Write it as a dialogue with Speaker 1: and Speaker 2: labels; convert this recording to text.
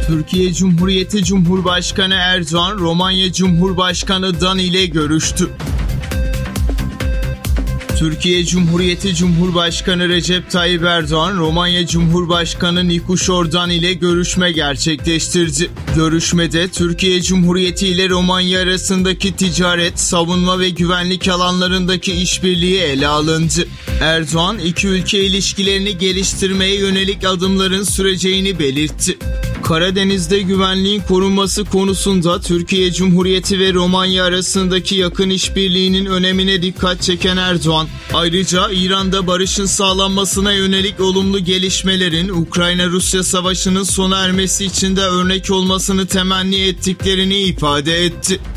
Speaker 1: Türkiye Cumhuriyeti Cumhurbaşkanı Erdoğan, Romanya Cumhurbaşkanı Dan ile görüştü. Türkiye Cumhuriyeti Cumhurbaşkanı Recep Tayyip Erdoğan, Romanya Cumhurbaşkanı Nikușor Dan ile görüşme gerçekleştirdi. Görüşmede Türkiye Cumhuriyeti ile Romanya arasındaki ticaret, savunma ve güvenlik alanlarındaki işbirliği ele alındı. Erdoğan, iki ülke ilişkilerini geliştirmeye yönelik adımların süreceğini belirtti. Karadeniz'de güvenliğin korunması konusunda Türkiye Cumhuriyeti ve Romanya arasındaki yakın işbirliğinin önemine dikkat çeken Erdoğan, ayrıca İran'da barışın sağlanmasına yönelik olumlu gelişmelerin Ukrayna-Rusya savaşının sona ermesi için de örnek olmasını temenni ettiklerini ifade etti.